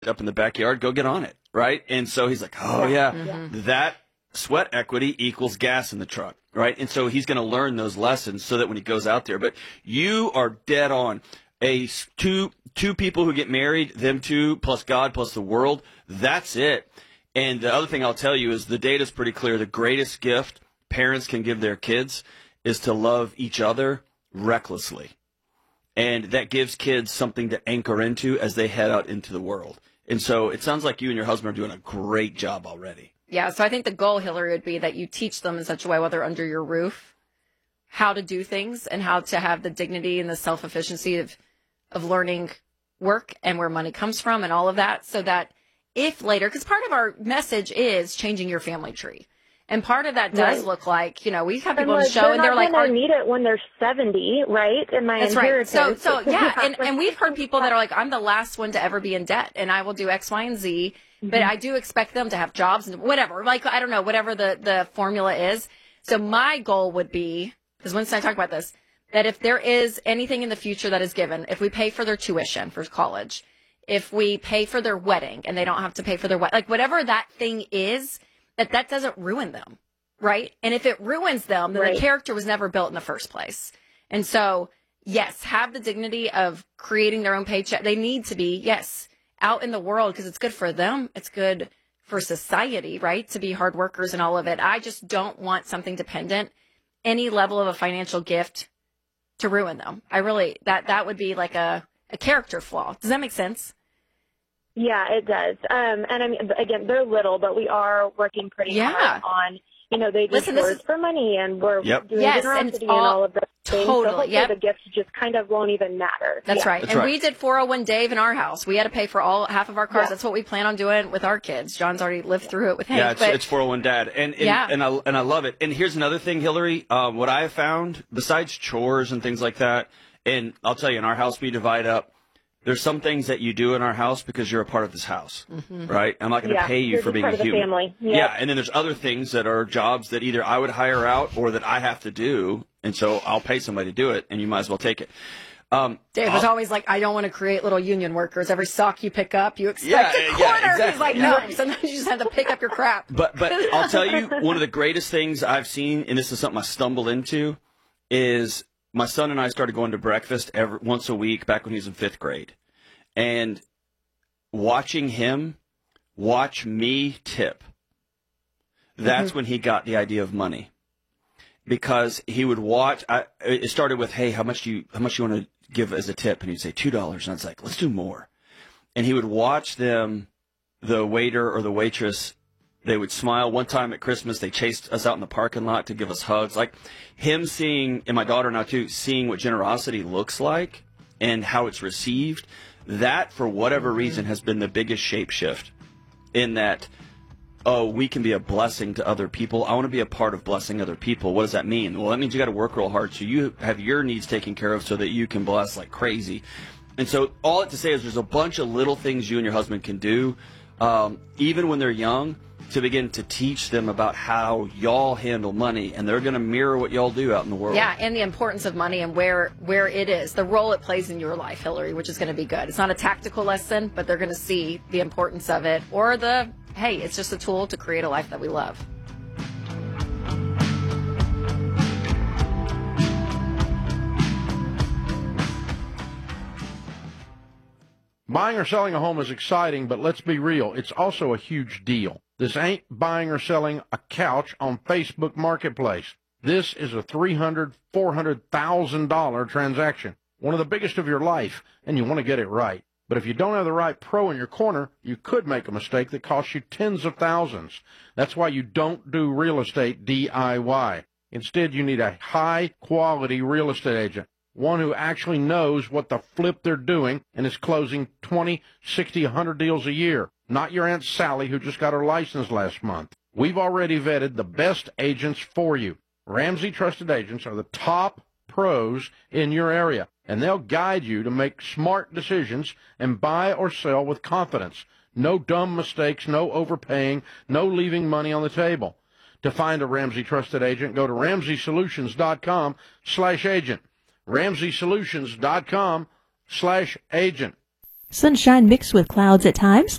up in the backyard, go get on it, right? And so he's like, oh, yeah, that sweat equity equals gas in the truck, right? And so he's going to learn those lessons so that when he goes out there. But you are dead on. Two people who get married, them two, plus God, plus the world, that's it. And the other thing I'll tell you is the data's pretty clear. The greatest gift parents can give their kids is to love each other recklessly. And that gives kids something to anchor into as they head out into the world. And so it sounds like you and your husband are doing a great job already. Yeah, so I think the goal, Hillary, would be that you teach them in such a way, while they're under your roof, how to do things and how to have the dignity and the self-efficiency of learning work and where money comes from and all of that, so that if later, because part of our message is changing your family tree. And part of that does look like, you know, we have people on the show and they're like, I need it when they're 70, right? And my inheritance. Right. So yeah. And we've heard people that are like, I'm the last one to ever be in debt and I will do X, Y, and Z, but I do expect them to have jobs and whatever, like, I don't know, whatever the formula is. So my goal would be, because Winston and I talked about this, that if there is anything in the future that is given, if we pay for their tuition for college, if we pay for their wedding and they don't have to pay for their wedding, like whatever that thing is, that doesn't ruin them, right? And if it ruins them, then the character was never built in the first place. And so, yes, have the dignity of creating their own paycheck. They need to be, yes, out in the world because it's good for them. It's good for society, right? To be hard workers and all of it. I just don't want something dependent, any level of a financial gift to ruin them. I really, that would be like a character flaw. Does that make sense? Yeah, it does. And I mean, again, they're little, but we are working pretty hard on, you know, they do chores for money and we're doing generosity and all of those things. So hopefully the gifts just kind of won't even matter. That's right. That's we did 401 Dave in our house. We had to pay for half of our cars. That's what we plan on doing with our kids. John's already lived through it with Hank. Yeah, it's 401 Dad. And I love it. And here's another thing, Hillary, what I have found, besides chores and things like that, and I'll tell you, in our house we divide up. There's some things that you do in our house because you're a part of this house, right? I'm not going to pay you for being a human. Family. Yeah, and then there's other things that are jobs that either I would hire out or that I have to do, and so I'll pay somebody to do it, and you might as well take it. Dave was always like, I don't want to create little union workers. Every sock you pick up, you expect a quarter. Exactly. He's like, no, sometimes you just have to pick up your crap. But I'll tell you, one of the greatest things I've seen, and this is something I stumbled into, is my son and I started going to breakfast once a week back when he was in 5th grade. And watching him watch me tip, that's when he got the idea of money. Because he would watch, it started with, hey, how much you want to give as a tip? And he'd say $2. And I was like, let's do more. And he would watch them, the waiter or the waitress, they would smile. One time at Christmas, they chased us out in the parking lot to give us hugs. Like him seeing, and my daughter now too, seeing what generosity looks like and how it's received. That, for whatever reason, has been the biggest shape shift in that, we can be a blessing to other people. I want to be a part of blessing other people. What does that mean? Well, that means you got to work real hard so you have your needs taken care of so that you can bless like crazy. And so all I have to say is there's a bunch of little things you and your husband can do, even when they're young, to begin to teach them about how y'all handle money, and they're going to mirror what y'all do out in the world. Yeah, and the importance of money and where it is, the role it plays in your life, Hillary, which is going to be good. It's not a tactical lesson, but they're going to see the importance of it, or hey, it's just a tool to create a life that we love. Buying or selling a home is exciting, but let's be real, it's also a huge deal. This ain't buying or selling a couch on Facebook Marketplace. This is a $300,000, $400,000 transaction, one of the biggest of your life, and you want to get it right. But if you don't have the right pro in your corner, you could make a mistake that costs you tens of thousands. That's why you don't do real estate DIY. Instead, you need a high-quality real estate agent, one who actually knows what the flip they're doing and is closing 20, 60, 100 deals a year. Not your Aunt Sally who just got her license last month. We've already vetted the best agents for you. Ramsey Trusted Agents are the top pros in your area, and they'll guide you to make smart decisions and buy or sell with confidence. No dumb mistakes, no overpaying, no leaving money on the table. To find a Ramsey Trusted Agent, go to RamseySolutions.com/agent. RamseySolutions.com/agent. Sunshine mixed with clouds at times.